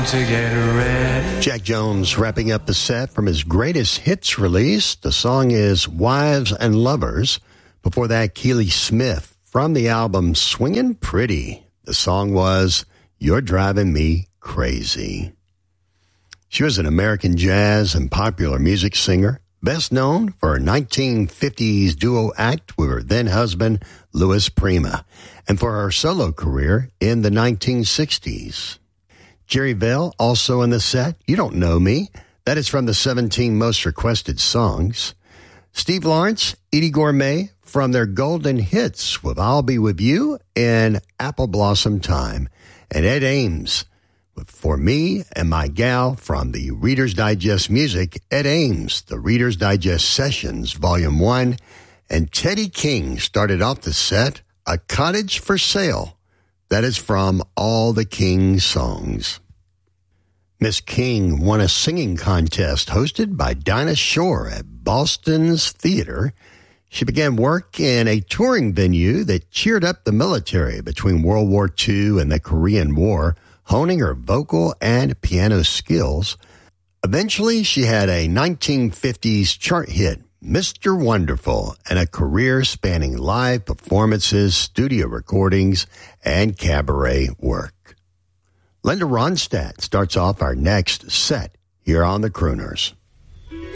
To get ready. Jack Jones wrapping up the set from his greatest hits release. The song is Wives and Lovers. Before that, Keely Smith from the album Swingin' Pretty. The song was You're Driving Me Crazy. She was an American jazz and popular music singer, best known for her 1950s duo act with her then-husband, Louis Prima, and for her solo career in the 1960s. Jerry Vale, also in the set, You Don't Know Me. That is from the 17 most requested songs. Steve Lawrence, Eddie Gourmet from their golden hits with I'll Be With You and Apple Blossom Time. And Ed Ames with For Me and My Gal from the Reader's Digest Music. Ed Ames, the Reader's Digest Sessions, Volume 1. And Teddy King started off the set, A Cottage for Sale. That is from All the King Songs. Miss King won a singing contest hosted by Dinah Shore at Boston's Theater. She began work in a touring venue that cheered up the military between World War II and the Korean War, honing her vocal and piano skills. Eventually, she had a 1950s chart hit, Mr. Wonderful, and a career spanning live performances, studio recordings, and cabaret work. Linda Ronstadt starts off our next set here on the Crooners.